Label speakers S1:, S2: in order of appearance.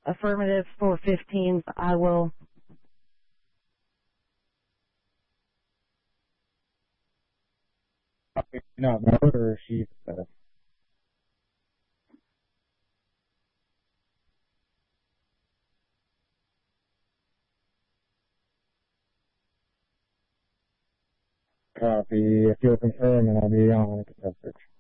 S1: Affirmative 415. I will.
S2: Not vote, or she said. Copy. If you'll confirm, and I'll be on the search.